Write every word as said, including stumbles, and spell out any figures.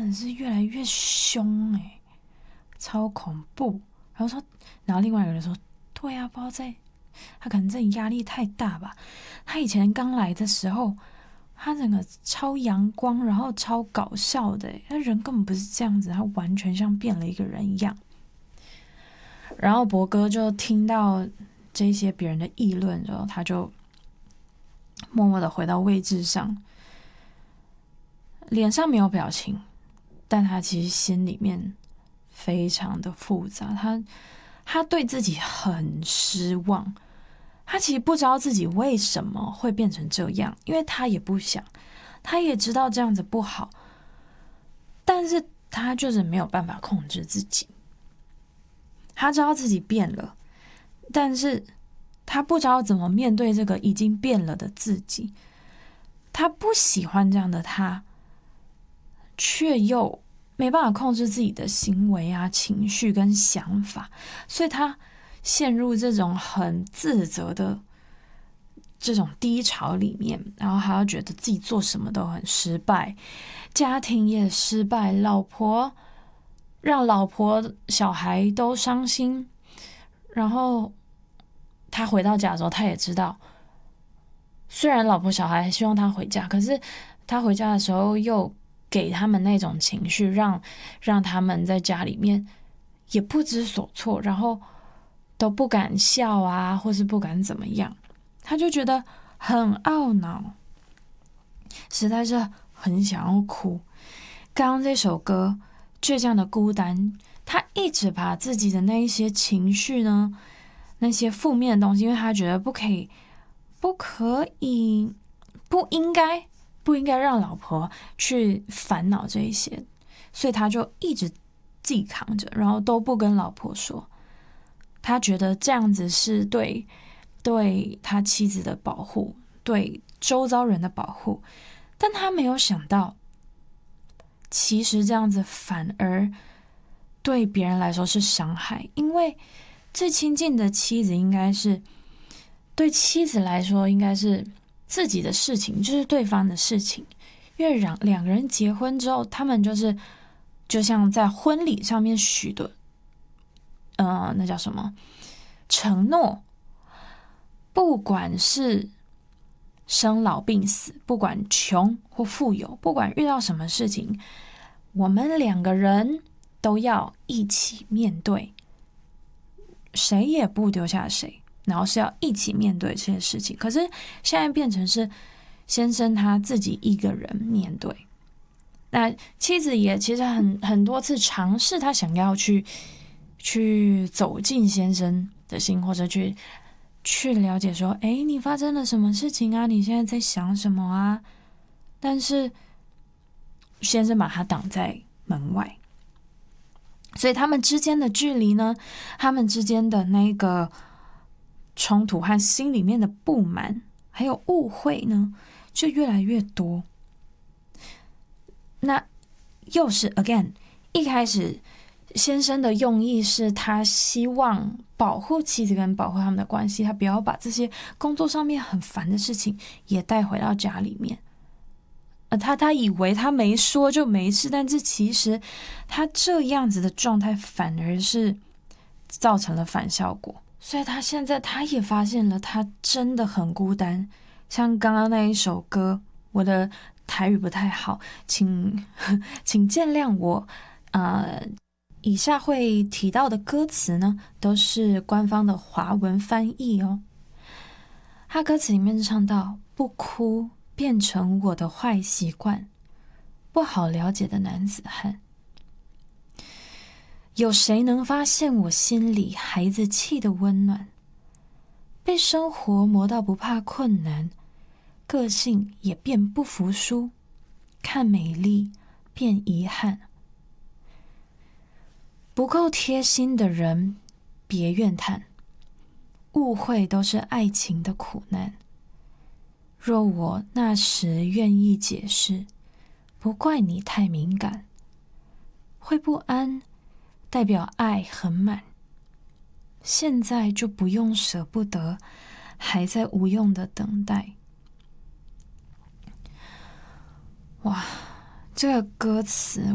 的是越来越凶哎、欸，超恐怖。然后说，然后另外一个人说，对啊，不知道在，他可能这压力太大吧。他以前刚来的时候，他整个超阳光，然后超搞笑的、欸，他人根本不是这样子，他完全像变了一个人一样。然后博哥就听到这些别人的议论，然后他就默默的回到位置上，脸上没有表情，但他其实心里面非常的复杂，他他对自己很失望，他其实不知道自己为什么会变成这样，因为他也不想，他也知道这样子不好，但是他就是没有办法控制自己。他知道自己变了，但是他不知道怎么面对这个已经变了的自己。他不喜欢这样的他，却又没办法控制自己的行为啊、情绪跟想法，所以他陷入这种很自责的这种低潮里面，然后还要觉得自己做什么都很失败，家庭也失败，老婆让老婆小孩都伤心。然后他回到家的时候，他也知道，虽然老婆小孩希望他回家，可是他回家的时候又给他们那种情绪，让让他们在家里面也不知所措，然后都不敢笑啊，或是不敢怎么样，他就觉得很懊恼，实在是很想要哭。刚刚这首歌倔强的孤单，他一直把自己的那一些情绪呢，那些负面的东西，因为他觉得不可以不可以不应该不应该让老婆去烦恼这一些，所以他就一直自己扛着，然后都不跟老婆说。他觉得这样子是对对他妻子的保护，对周遭人的保护，但他没有想到，其实这样子反而对别人来说是伤害。因为最亲近的妻子应该是，对妻子来说应该是自己的事情，就是对方的事情。因为两两个人结婚之后，他们就是就像在婚礼上面许的呃，那叫什么承诺，不管是生老病死，不管穷或富有，不管遇到什么事情，我们两个人都要一起面对，谁也不丢下谁，然后是要一起面对这些事情。可是现在变成是先生他自己一个人面对，那妻子也其实很很多次尝试，他想要去去走进先生的心，或者去去了解说，诶，你发生了什么事情啊？你现在在想什么啊？但是先生把他挡在门外，所以他们之间的距离呢，他们之间的那个冲突和心里面的不满还有误会呢，就越来越多。那又是 again 一开始先生的用意是他希望保护妻子跟保护他们的关系，他不要把这些工作上面很烦的事情也带回到家里面。呃，他他以为他没说就没事，但是其实他这样子的状态反而是造成了反效果。所以他现在他也发现了，他真的很孤单。像刚刚那一首歌，我的台语不太好，请请见谅我。呃，以下会提到的歌词呢，都是官方的华文翻译哦。他歌词里面唱到：不哭变成我的坏习惯，不好了解的男子汉。有谁能发现我心里孩子气的温暖？被生活磨到不怕困难，个性也变不服输，看美丽变遗憾。不够贴心的人别怨叹，误会都是爱情的苦难。若我那时愿意解释，不怪你太敏感。会不安代表爱很满，现在就不用舍不得，还在无用的等待。哇，这个歌词